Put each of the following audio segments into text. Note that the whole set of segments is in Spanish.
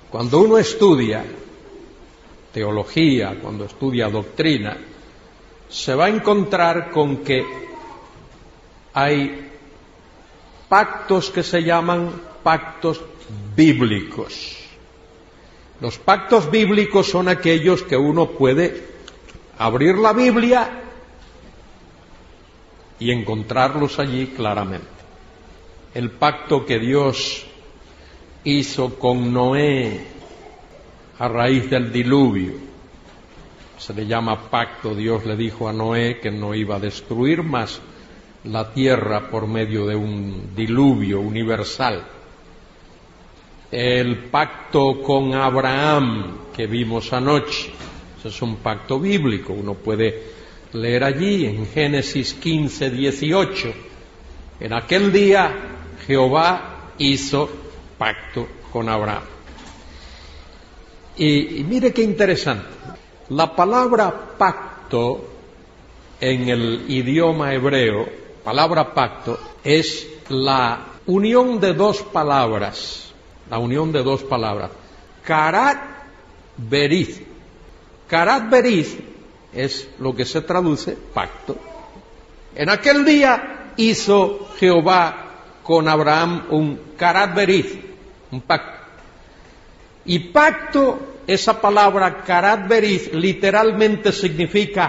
Cuando uno estudia teología, cuando estudia doctrina, se va a encontrar con que hay pactos que se llaman pactos bíblicos. Los pactos bíblicos son aquellos que uno puede abrir la Biblia y encontrarlos allí claramente. El pacto que Dios hizo con Noé a raíz del diluvio, se le llama pacto. Dios le dijo a Noé que no iba a destruir más la tierra por medio de un diluvio universal. El pacto con Abraham que vimos anoche, ese es un pacto bíblico, uno puede leer allí en Génesis 15, 18. En aquel día Jehová hizo pacto con Abraham. Y mire qué interesante. La palabra pacto en el idioma hebreo, palabra pacto, es la unión de dos palabras. Karat berith. Karat berith es lo que se traduce pacto. En aquel día hizo Jehová con Abraham un karat berith, un pacto. Y pacto, esa palabra karat berith, literalmente significa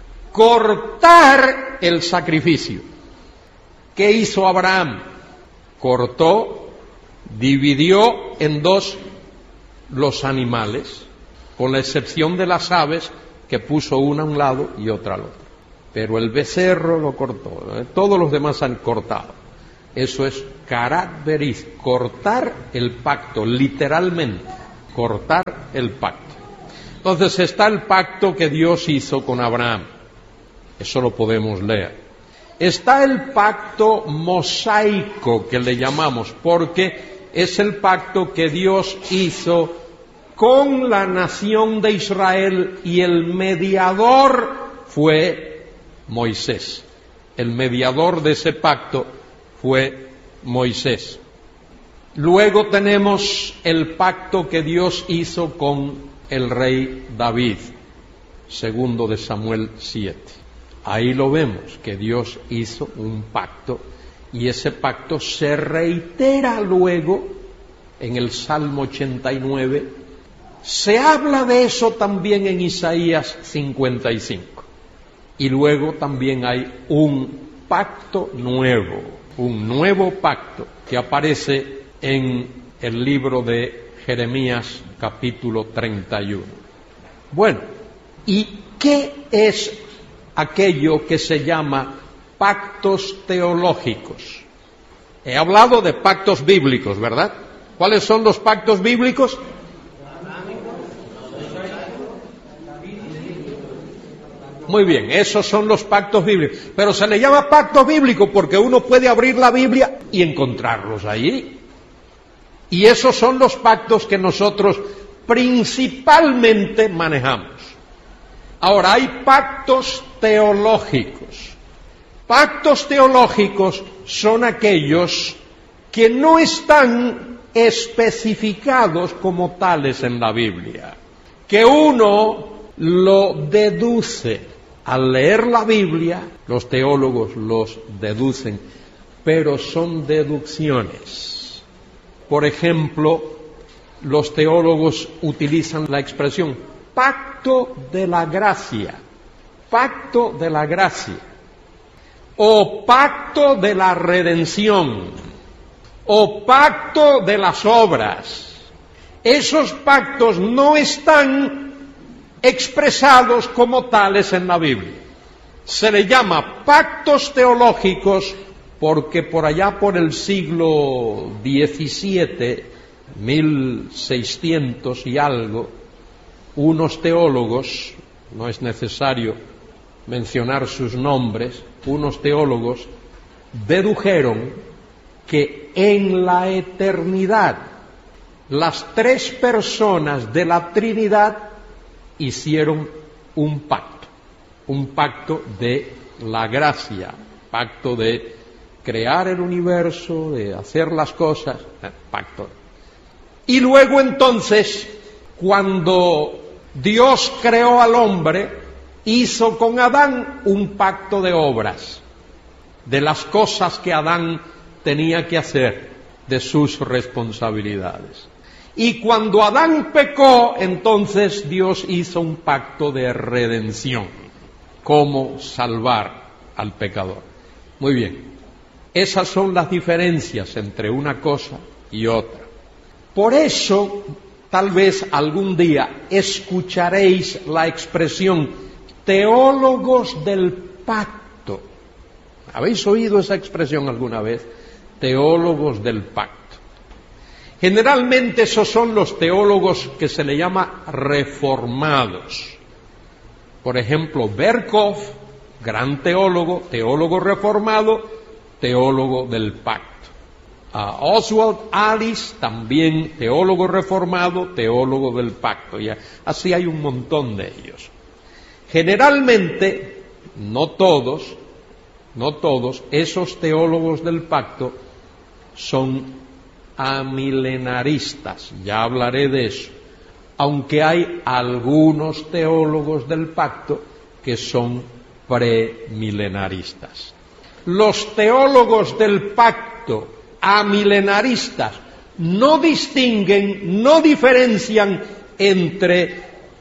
cortar el sacrificio. ¿Qué hizo Abraham? Cortó, dividió en dos los animales, con la excepción de las aves, que puso una a un lado y otra al otro. Pero el becerro lo cortó, todos los demás han cortado. Eso es karat berith, cortar el pacto, literalmente, cortar el pacto. Entonces está el pacto que Dios hizo con Abraham, eso lo podemos leer. Está el pacto mosaico, que le llamamos, porque es el pacto que Dios hizo con la nación de Israel y el mediador fue Moisés. El mediador de ese pacto fue Moisés. Luego tenemos el pacto que Dios hizo con el rey David, segundo de Samuel 7. Ahí lo vemos, que Dios hizo un pacto y ese pacto se reitera luego en el Salmo 89. Se habla de eso también en Isaías 55. Y luego también hay un pacto nuevo, un nuevo pacto que aparece en el libro de Jeremías capítulo 31. Bueno, ¿y qué es aquello que se llama pactos teológicos? He hablado de pactos bíblicos, ¿verdad? ¿Cuáles son los pactos bíblicos? Muy bien, esos son los pactos bíblicos. Pero se le llama pacto bíblico porque uno puede abrir la Biblia y encontrarlos ahí. Y esos son los pactos que nosotros principalmente manejamos. Ahora, hay pactos teológicos. Pactos teológicos son aquellos que no están especificados como tales en la Biblia, que uno lo deduce. Al leer la Biblia, los teólogos los deducen, pero son deducciones. Por ejemplo, los teólogos utilizan la expresión pacto de la gracia, o pacto de la redención, o pacto de las obras. Esos pactos no están expresados como tales en la Biblia. Se le llama pactos teológicos porque por allá por el siglo XVII, 1600 y algo, unos teólogos, no es necesario mencionar sus nombres, unos teólogos dedujeron que en la eternidad las tres personas de la Trinidad hicieron un pacto de la gracia, pacto de crear el universo, de hacer las cosas, pacto. Y luego entonces, cuando Dios creó al hombre, hizo con Adán un pacto de obras, de las cosas que Adán tenía que hacer, de sus responsabilidades. Y cuando Adán pecó, entonces Dios hizo un pacto de redención, cómo salvar al pecador. Muy bien, esas son las diferencias entre una cosa y otra. Por eso, tal vez algún día escucharéis la expresión teólogos del pacto. ¿Habéis oído esa expresión alguna vez? Teólogos del pacto. Generalmente esos son los teólogos que se le llama reformados. Por ejemplo, Berkov, gran teólogo, teólogo reformado, teólogo del pacto. Oswald Alice, también teólogo reformado, teólogo del pacto. Y así hay un montón de ellos. Generalmente, no todos, esos teólogos del pacto son amilenaristas, ya hablaré de eso, aunque hay algunos teólogos del pacto que son premilenaristas. Los teólogos del pacto amilenaristas no distinguen, no diferencian entre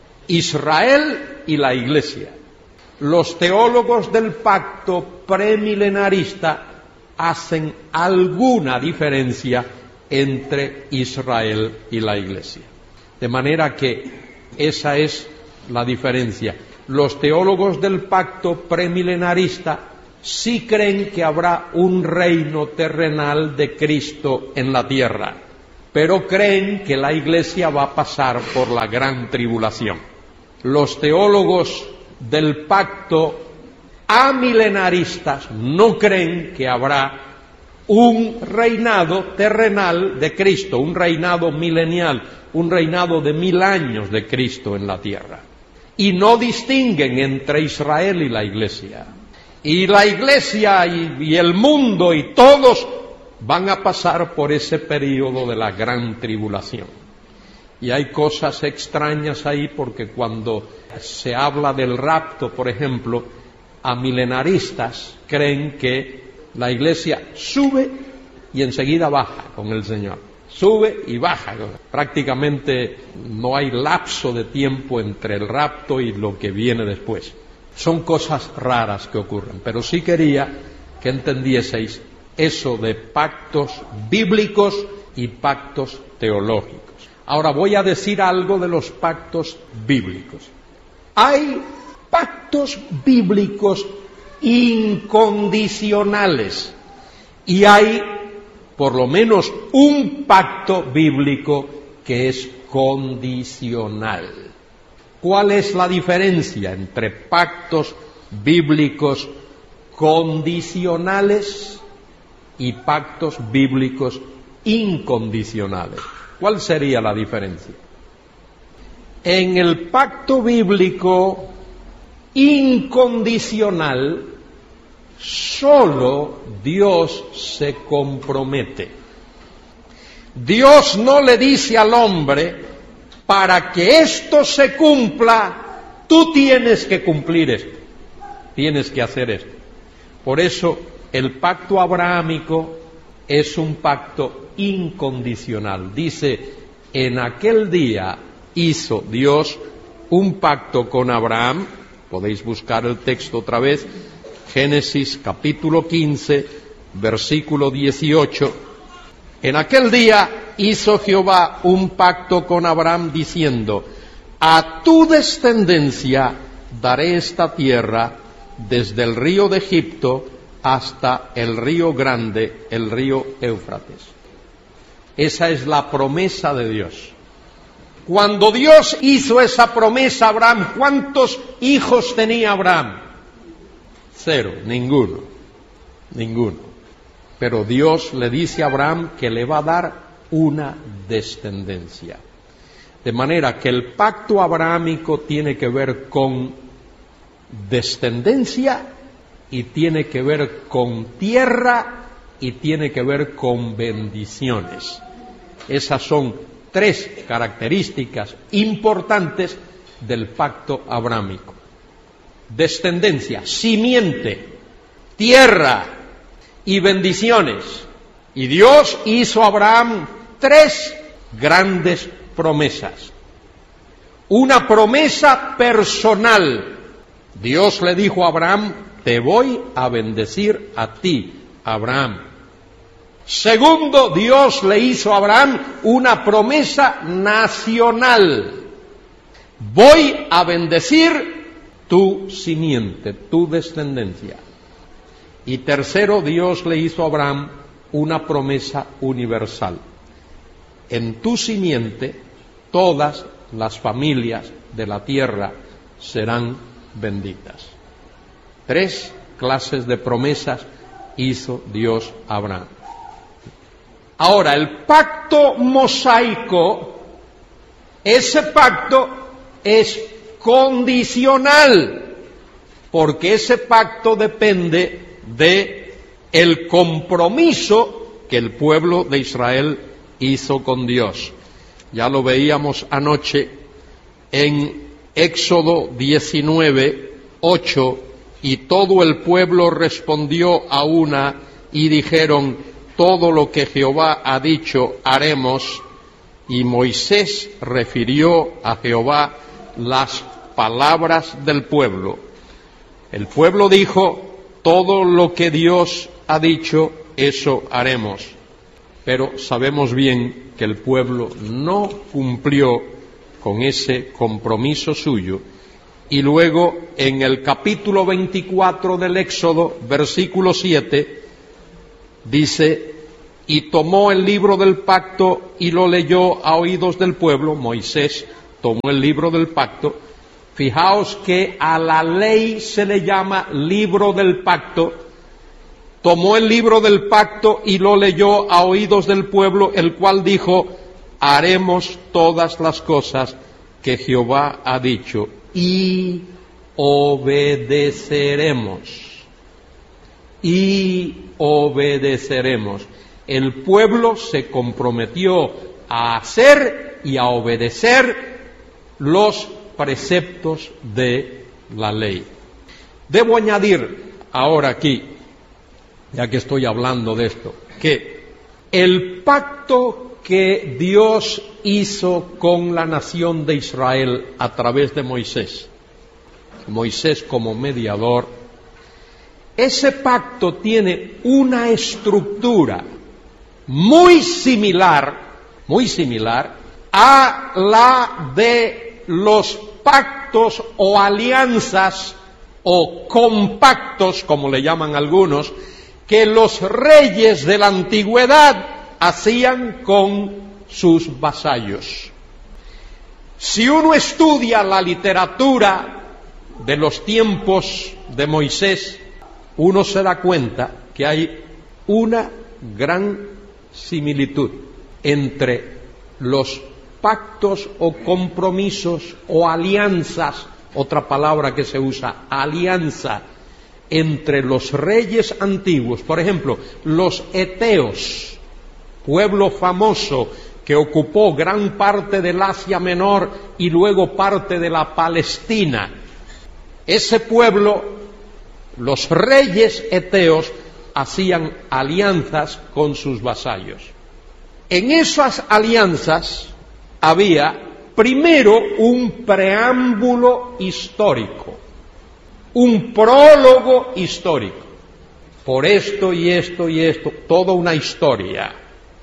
Israel y la Iglesia. Los teólogos del pacto premilenarista hacen alguna diferencia entre Israel y la Iglesia. De manera que esa es la diferencia. Los teólogos del pacto premilenarista sí creen que habrá un reino terrenal de Cristo en la tierra, pero creen que la Iglesia va a pasar por la gran tribulación. Los teólogos del pacto amilenaristas no creen que habrá un reinado terrenal de Cristo, un reinado milenial, un reinado de 1000 años de Cristo en la tierra. Y no distinguen entre Israel y la Iglesia. Y la Iglesia y el mundo y todos van a pasar por ese período de la gran tribulación. Y hay cosas extrañas ahí porque cuando se habla del rapto, por ejemplo, amilenaristas creen que la Iglesia sube y enseguida baja con el Señor. Sube y baja. Prácticamente no hay lapso de tiempo entre el rapto y lo que viene después. Son cosas raras que ocurren, pero sí quería que entendieseis eso de pactos bíblicos y pactos teológicos. Ahora voy a decir algo de los pactos bíblicos. Hay pactos bíblicos incondicionales y hay por lo menos un pacto bíblico que es condicional. ¿Cuál es la diferencia entre pactos bíblicos condicionales y pactos bíblicos incondicionales? ¿Cuál sería la diferencia? En el pacto bíblico incondicional, solo Dios se compromete. Dios no le dice al hombre, para que esto se cumpla, tú tienes que cumplir esto, tienes que hacer esto. Por eso el pacto abrahámico es un pacto incondicional. Dice, en aquel día hizo Dios un pacto con Abraham. Podéis buscar el texto otra vez, Génesis capítulo 15, versículo 18. En aquel día hizo Jehová un pacto con Abraham diciendo, a tu descendencia daré esta tierra desde el río de Egipto hasta el río grande, el río Éufrates. Esa es la promesa de Dios. Cuando Dios hizo esa promesa a Abraham, ¿cuántos hijos tenía Abraham? 0, ninguno. Pero Dios le dice a Abraham que le va a dar una descendencia. De manera que el pacto abrahámico tiene que ver con descendencia y tiene que ver con tierra y tiene que ver con bendiciones. Esas son tres características importantes del pacto abrámico: descendencia, simiente, tierra y bendiciones. Y Dios hizo a Abraham tres grandes promesas. Una promesa personal. Dios le dijo a Abraham: te voy a bendecir a ti, Abraham. Segundo, Dios le hizo a Abraham una promesa nacional: voy a bendecir tu simiente, tu descendencia. Y tercero, Dios le hizo a Abraham una promesa universal: en tu simiente todas las familias de la tierra serán benditas. Tres clases de promesas hizo Dios a Abraham. Ahora, el pacto mosaico, ese pacto es condicional, porque ese pacto depende de el compromiso que el pueblo de Israel hizo con Dios. Ya lo veíamos anoche en Éxodo 19:8, y todo el pueblo respondió a una y dijeron: todo lo que Jehová ha dicho haremos. Y Moisés refirió a Jehová las palabras del pueblo. El pueblo dijo: todo lo que Dios ha dicho, eso haremos. Pero sabemos bien que el pueblo no cumplió con ese compromiso suyo. Y luego en el capítulo 24 del Éxodo, versículo 7, dice: y tomó el libro del pacto y lo leyó a oídos del pueblo. Moisés tomó el libro del pacto. Fijaos que a la ley se le llama libro del pacto. Tomó el libro del pacto y lo leyó a oídos del pueblo, el cual dijo: haremos todas las cosas que Jehová ha dicho y obedeceremos. Y obedeceremos. El pueblo se comprometió a hacer y a obedecer los preceptos de la ley. Debo añadir ahora aquí, ya que estoy hablando de esto, que el pacto que Dios hizo con la nación de Israel a través de Moisés como mediador, ese pacto tiene una estructura muy similar a la de los pactos o alianzas o compactos, como le llaman algunos, que los reyes de la antigüedad hacían con sus vasallos. Si uno estudia la literatura de los tiempos de Moisés, uno se da cuenta que hay una gran similitud entre los pactos o compromisos o alianzas, otra palabra que se usa, alianza, entre los reyes antiguos. Por ejemplo, los eteos, pueblo famoso que ocupó gran parte del Asia Menor y luego parte de la Palestina. Ese pueblo, los reyes eteos, hacían alianzas con sus vasallos. En esas alianzas había primero un preámbulo histórico, un prólogo histórico. Por esto y esto y esto, toda una historia.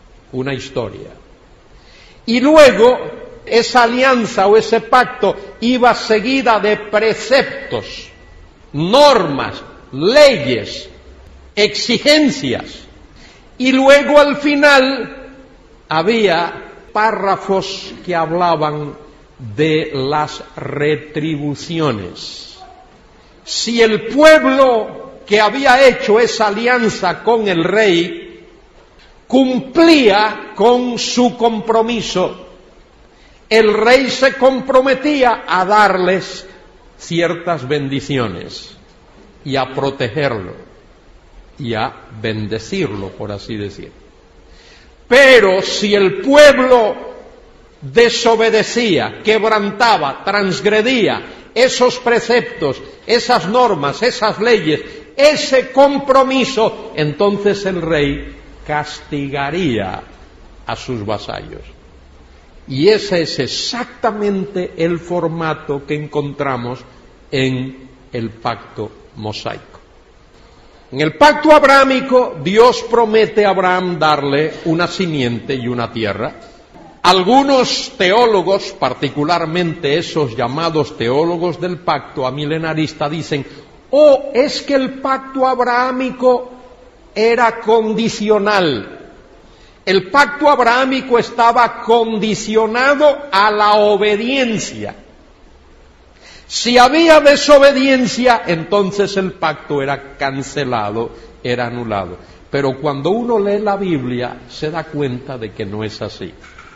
Y luego esa alianza o ese pacto iba seguida de preceptos, normas, leyes, exigencias, y luego al final había párrafos que hablaban de las retribuciones. Si el pueblo que había hecho esa alianza con el rey cumplía con su compromiso, el rey se comprometía a darles ciertas bendiciones y a protegerlo y a bendecirlo, por así decir. Pero si el pueblo desobedecía, quebrantaba, transgredía esos preceptos, esas normas, esas leyes, ese compromiso, entonces el rey castigaría a sus vasallos. Y ese es exactamente el formato que encontramos en el pacto mosaico. En el pacto abrahámico, Dios promete a Abraham darle una simiente y una tierra. Algunos teólogos, particularmente esos llamados teólogos del pacto amilenarista, dicen: es que el pacto abrahámico era condicional. El pacto abrahámico estaba condicionado a la obediencia. Si había desobediencia, entonces el pacto era cancelado, era anulado. Pero cuando uno lee la Biblia, se da cuenta de que no es así.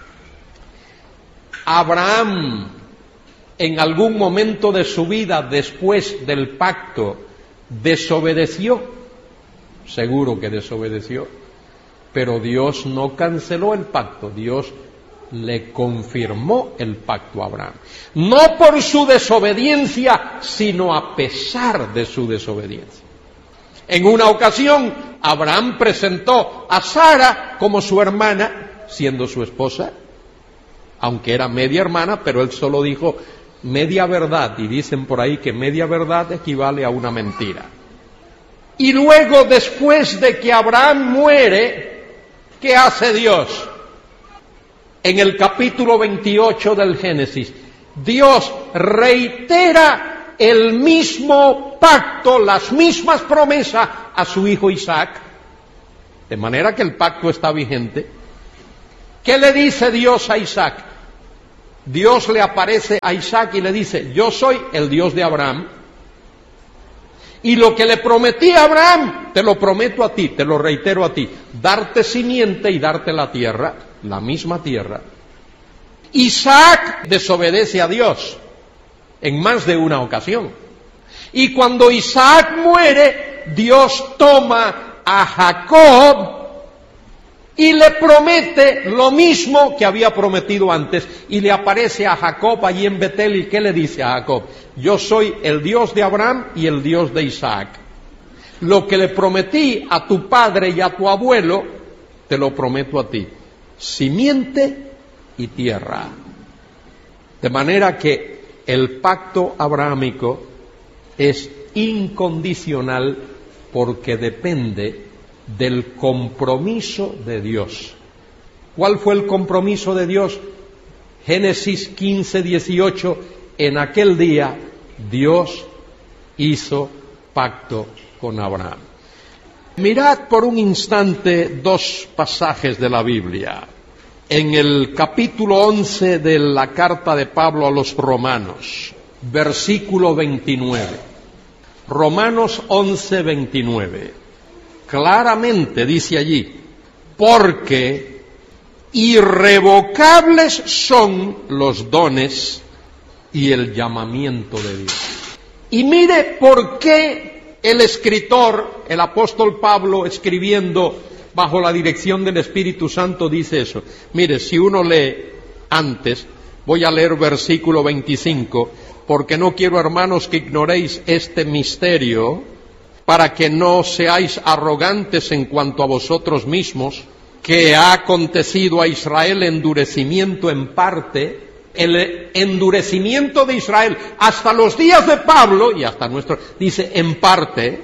Abraham, en algún momento de su vida, después del pacto, desobedeció. Seguro que desobedeció. Pero Dios no canceló el pacto, Dios le confirmó el pacto a Abraham. No por su desobediencia, sino a pesar de su desobediencia. En una ocasión, Abraham presentó a Sara como su hermana, siendo su esposa, aunque era media hermana, pero él solo dijo media verdad, y dicen por ahí que media verdad equivale a una mentira. Y luego, después de que Abraham muere, ¿qué hace Dios? En el capítulo 28 del Génesis, Dios reitera el mismo pacto, las mismas promesas a su hijo Isaac, de manera que el pacto está vigente. ¿Qué le dice Dios a Isaac? Dios le aparece a Isaac y le dice: yo soy el Dios de Abraham, y lo que le prometí a Abraham, te lo prometo a ti, te lo reitero a ti, darte simiente y darte la tierra, la misma tierra. Isaac desobedece a Dios en más de una ocasión. Y cuando Isaac muere, Dios toma a Jacob y le promete lo mismo que había prometido antes, y le aparece a Jacob allí en Betel. ¿Y qué le dice a Jacob? Yo soy el Dios de Abraham y el Dios de Isaac. Lo que le prometí a tu padre y a tu abuelo, te lo prometo a ti: simiente y tierra. De manera que el pacto abrahámico es incondicional porque depende del compromiso de Dios. ¿Cuál fue el compromiso de Dios? Génesis 15:18, en aquel día Dios hizo pacto con Abraham. Mirad por un instante dos pasajes de la Biblia. En el capítulo 11 de la carta de Pablo a los Romanos, versículo 29. Romanos 11:29. Claramente dice allí: porque irrevocables son los dones y el llamamiento de Dios. Y mire por qué el escritor, el apóstol Pablo, escribiendo bajo la dirección del Espíritu Santo, dice eso. Mire, si uno lee antes, voy a leer versículo 25, porque no quiero, hermanos, que ignoréis este misterio, para que no seáis arrogantes en cuanto a vosotros mismos, que ha acontecido a Israel endurecimiento en parte. El endurecimiento de Israel hasta los días de Pablo y hasta nuestro, dice en parte,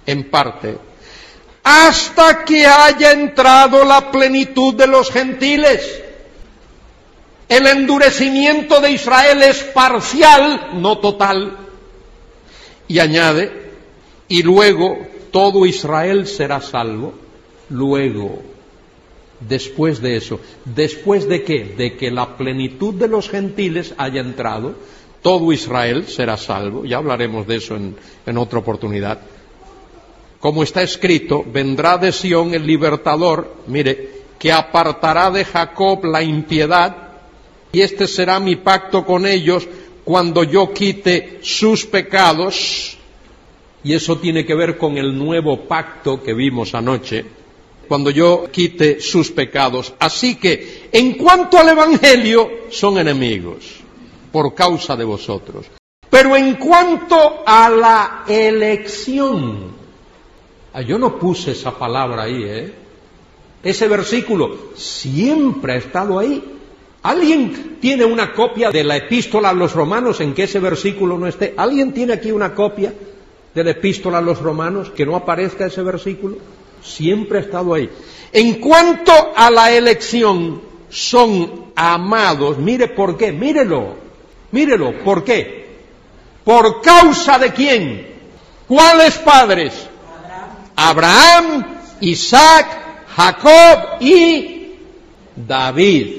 hasta que haya entrado la plenitud de los gentiles. El endurecimiento de Israel es parcial, no total. Y añade: y luego todo Israel será salvo. Luego, después de eso, ¿después de qué? De que la plenitud de los gentiles haya entrado, todo Israel será salvo. Ya hablaremos de eso en otra oportunidad. Como está escrito: vendrá de Sión el libertador, mire, que apartará de Jacob la impiedad, y este será mi pacto con ellos cuando yo quite sus pecados. Y eso tiene que ver con el nuevo pacto que vimos anoche, cuando yo quite sus pecados. Así que, en cuanto al Evangelio, son enemigos por causa de vosotros. Pero en cuanto a la elección, yo no puse esa palabra ahí, Ese versículo siempre ha estado ahí. ¿Alguien tiene una copia de la epístola a los romanos en que ese versículo no esté? ¿Alguien tiene aquí una copia de la epístola a los romanos que no aparezca ese versículo? Siempre ha estado ahí. En cuanto a la elección, son amados. Mire por qué, mírelo, ¿por qué? ¿Por causa de quién? ¿Cuáles padres? Abraham, Isaac, Jacob y David.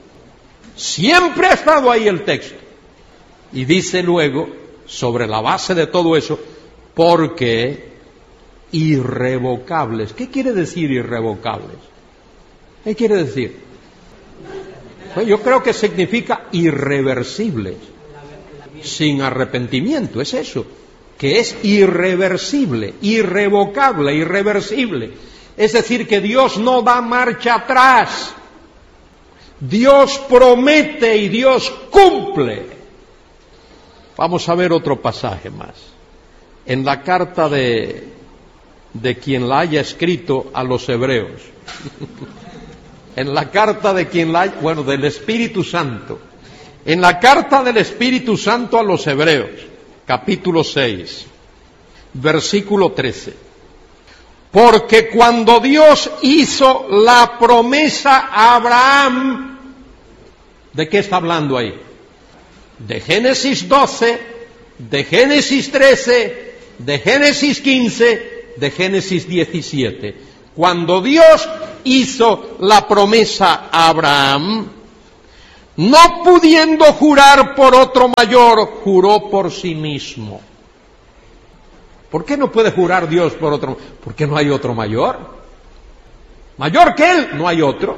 Siempre ha estado ahí el texto. Y dice luego, sobre la base de todo eso, porque irrevocables. ¿Qué quiere decir irrevocables? ¿Qué quiere decir? Pues yo creo que significa irreversibles, sin arrepentimiento, es eso, que es irreversible, irrevocable, irreversible. Es decir, que Dios no da marcha atrás. Dios promete y Dios cumple. Vamos a ver otro pasaje más. En la carta de quien la haya escrito a los hebreos. En la carta de quien la haya, del Espíritu Santo. En la carta del Espíritu Santo a los hebreos, capítulo 6, versículo 13. Porque cuando Dios hizo la promesa a Abraham, ¿de qué está hablando ahí? De Génesis 12, de Génesis 13, de Génesis 15, de Génesis 17. Cuando Dios hizo la promesa a Abraham, no pudiendo jurar por otro mayor, juró por sí mismo. ¿Por qué no puede jurar Dios por otro? Porque no hay otro mayor. Mayor que Él, no hay otro.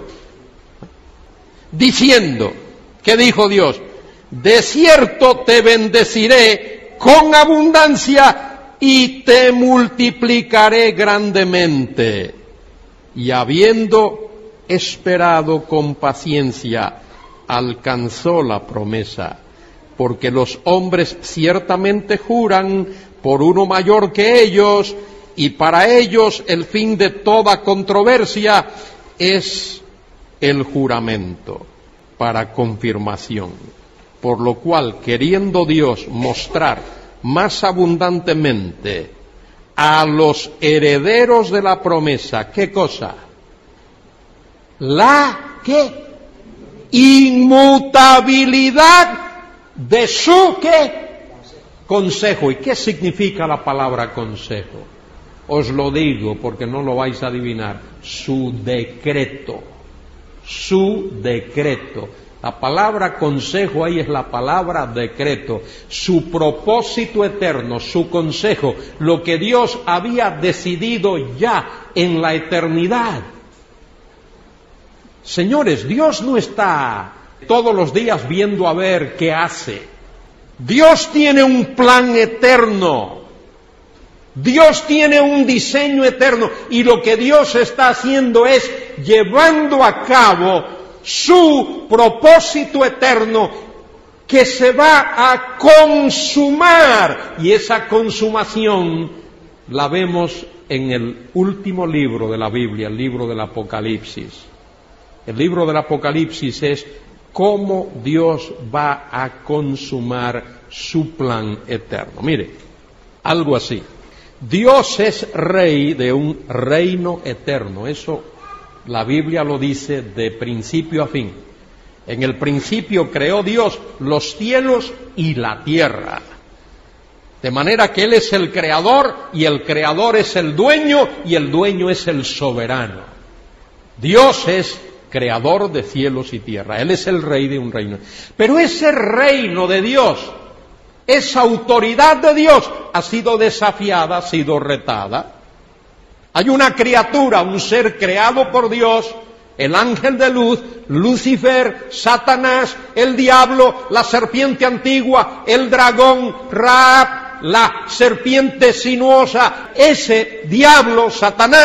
Diciendo, ¿qué dijo Dios? De cierto te bendeciré con abundancia y te multiplicaré grandemente. Y habiendo esperado con paciencia, alcanzó la promesa. Porque los hombres ciertamente juran por uno mayor que ellos, y para ellos el fin de toda controversia es el juramento para confirmación. Por lo cual, queriendo Dios mostrar más abundantemente a los herederos de la promesa, ¿qué cosa? La ¿qué? Inmutabilidad de su ¿qué? Consejo. ¿Y qué significa la palabra consejo? Os lo digo porque no lo vais a adivinar. Su decreto. Su decreto. La palabra consejo ahí es la palabra decreto. Su propósito eterno, su consejo, lo que Dios había decidido ya en la eternidad. Señores, Dios no está todos los días viendo a ver qué hace. Dios tiene un plan eterno. Dios tiene un diseño eterno. Y lo que Dios está haciendo es llevando a cabo su propósito eterno que se va a consumar. Y esa consumación la vemos en el último libro de la Biblia, el libro del Apocalipsis. El libro del Apocalipsis es cómo Dios va a consumar su plan eterno. Mire, algo así. Dios es rey de un reino eterno. Eso la Biblia lo dice de principio a fin. En el principio creó Dios los cielos y la tierra. De manera que Él es el creador y el creador es el dueño y el dueño es el soberano. Dios es creador de cielos y tierra. Él es el rey de un reino. Pero ese reino de Dios, esa autoridad de Dios, ha sido desafiada, ha sido retada. Hay una criatura, un ser creado por Dios, el ángel de luz, Lucifer, Satanás, el diablo, la serpiente antigua, el dragón, Rahab, la serpiente sinuosa. Ese diablo, Satanás,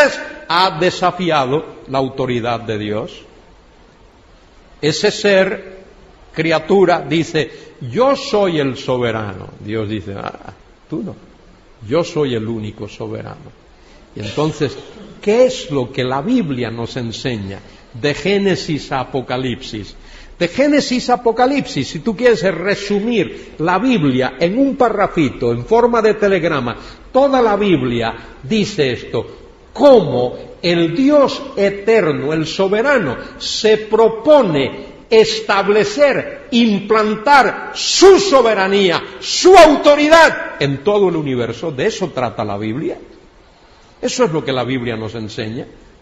ha desafiado la autoridad de Dios. Ese ser, criatura, dice, yo soy el soberano. Dios dice, tú no, yo soy el único soberano. Y entonces, ¿qué es lo que la Biblia nos enseña de Génesis a Apocalipsis? De Génesis a Apocalipsis, si tú quieres resumir la Biblia en un parrafito, en forma de telegrama, toda la Biblia dice esto: cómo el Dios eterno, el soberano, se propone establecer, implantar su soberanía, su autoridad en todo el universo. De eso trata la Biblia. Eso es lo que la Biblia nos enseña.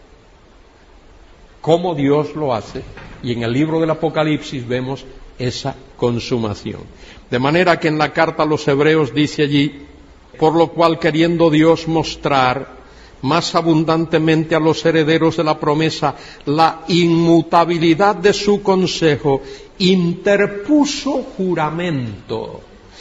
Cómo Dios lo hace, y en el libro del Apocalipsis vemos esa consumación. De manera que en la carta a los Hebreos dice allí, por lo cual queriendo Dios mostrar más abundantemente a los herederos de la promesa la inmutabilidad de su consejo, interpuso juramento,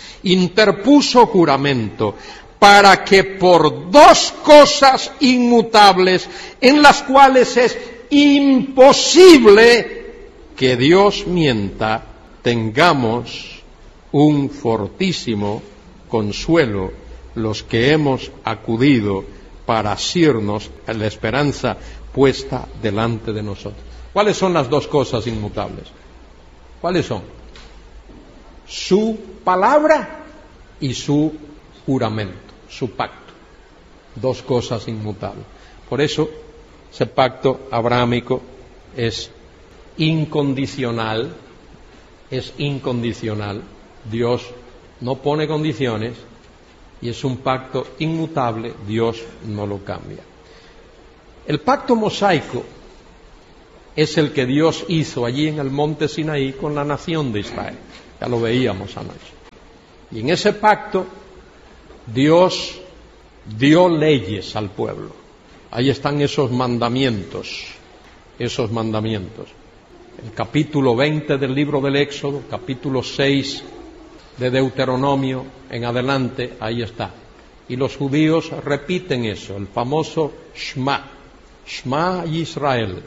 para que por dos cosas inmutables, en las cuales es imposible que Dios mienta, tengamos un fortísimo consuelo los que hemos acudido para asirnos a la esperanza puesta delante de nosotros. ¿Cuáles son las dos cosas inmutables? ¿Cuáles son? Su palabra y su juramento, su pacto. Dos cosas inmutables. Por eso, ese pacto abrahámico es incondicional, Dios no pone condiciones, y es un pacto inmutable, Dios no lo cambia. El pacto mosaico es el que Dios hizo allí en el monte Sinaí con la nación de Israel, ya lo veíamos anoche. Y en ese pacto Dios dio leyes al pueblo. Ahí están esos mandamientos. El capítulo 20 del libro del Éxodo, capítulo 6 de Deuteronomio en adelante, ahí está. Y los judíos repiten eso, el famoso Shema, Shema Yisrael,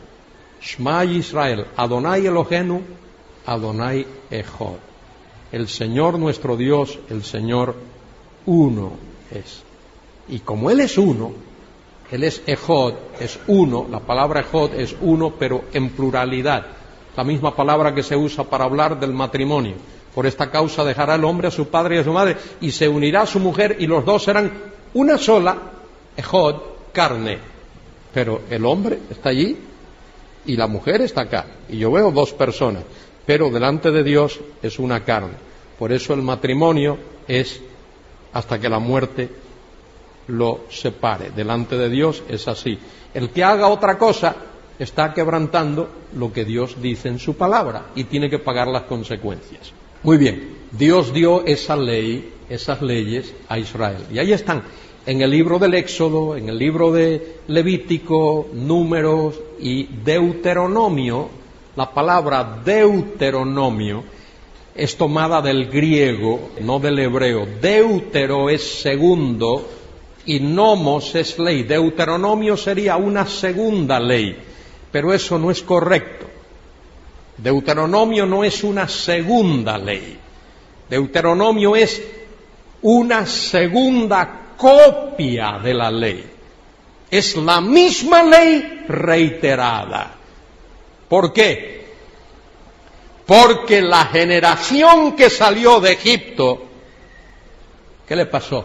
Adonai Elohenu, Adonai Echad. El Señor nuestro Dios, el Señor uno es. Y como Él es uno, Él es Echad, es uno, la palabra Echad es uno, pero en pluralidad. La misma palabra que se usa para hablar del matrimonio. Por esta causa dejará el hombre a su padre y a su madre, y se unirá a su mujer, y los dos serán una sola, Echad, carne. Pero el hombre está allí, y la mujer está acá. Y yo veo dos personas, pero delante de Dios es una carne. Por eso el matrimonio es hasta que la muerte lo separe. Delante de Dios es así. El que haga otra cosa está quebrantando lo que Dios dice en su palabra y tiene que pagar las consecuencias. Muy bien, Dios dio esa ley, esas leyes a Israel. Y ahí están, en el libro del Éxodo, en el libro de Levítico, Números y Deuteronomio. La palabra Deuteronomio es tomada del griego, no del hebreo. Deutero es segundo y nomos es ley. Deuteronomio sería una segunda ley, pero eso no es correcto. Deuteronomio no es una segunda ley. Deuteronomio es una segunda copia de la ley. Es la misma ley reiterada. ¿Por qué? Porque la generación que salió de Egipto, ¿qué le pasó?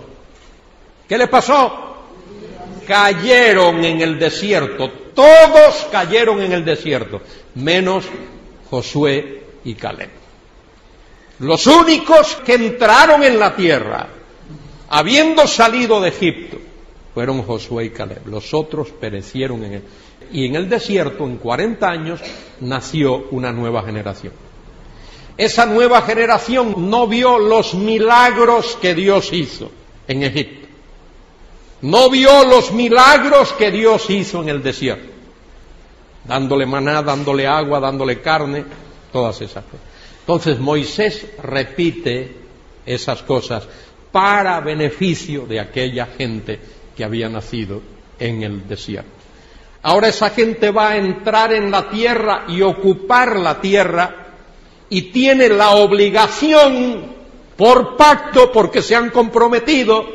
Cayeron en el desierto. Todos cayeron en el desierto, menos Josué y Caleb. Los únicos que entraron en la tierra, habiendo salido de Egipto, fueron Josué y Caleb. Los otros perecieron en él. Y en el desierto, en 40 años, nació una nueva generación. Esa nueva generación no vio los milagros que Dios hizo en Egipto. No vio los milagros que Dios hizo en el desierto. Dándole maná, dándole agua, dándole carne, todas esas cosas. Entonces Moisés repite esas cosas para beneficio de aquella gente que había nacido en el desierto. Ahora esa gente va a entrar en la tierra y ocupar la tierra y tiene la obligación por pacto, porque se han comprometido.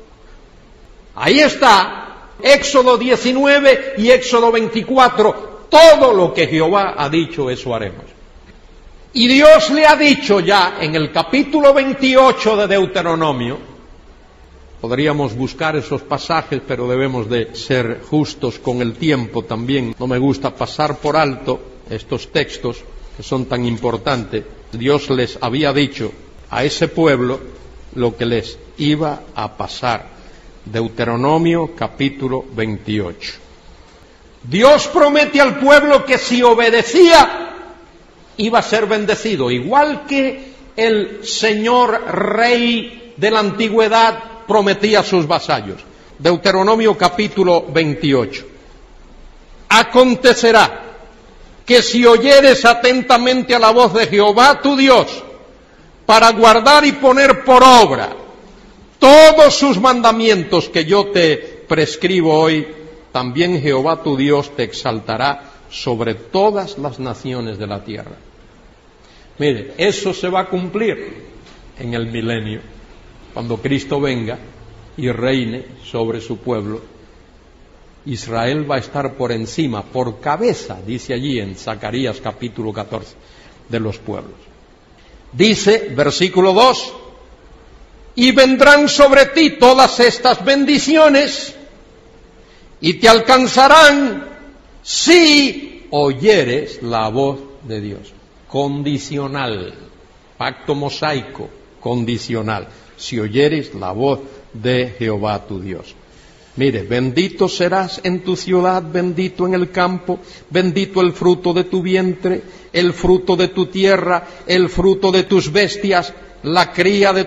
Ahí está, Éxodo 19 y Éxodo 24, todo lo que Jehová ha dicho, eso haremos. Y Dios le ha dicho ya en el capítulo 28 de Deuteronomio, podríamos buscar esos pasajes, pero debemos de ser justos con el tiempo también. No me gusta pasar por alto estos textos que son tan importantes. Dios les había dicho a ese pueblo lo que les iba a pasar. Deuteronomio capítulo 28. Dios promete al pueblo que si obedecía iba a ser bendecido, igual que el señor rey de la antigüedad prometía a sus vasallos. Deuteronomio capítulo 28. Acontecerá que si oyeres atentamente a la voz de Jehová tu Dios, para guardar y poner por obra todos sus mandamientos que yo te prescribo hoy, también Jehová tu Dios te exaltará sobre todas las naciones de la tierra. Mire, eso se va a cumplir en el milenio, cuando Cristo venga y reine sobre su pueblo. Israel va a estar por encima, por cabeza, dice allí en Zacarías capítulo 14, de los pueblos. Dice, versículo 2, y vendrán sobre ti todas estas bendiciones y te alcanzarán si oyeres la voz de Dios. Condicional, pacto mosaico, condicional. Si oyeres la voz de Jehová tu Dios. Mire, bendito serás en tu ciudad, bendito en el campo, bendito el fruto de tu vientre, el fruto de tu tierra, el fruto de tus bestias, la cría de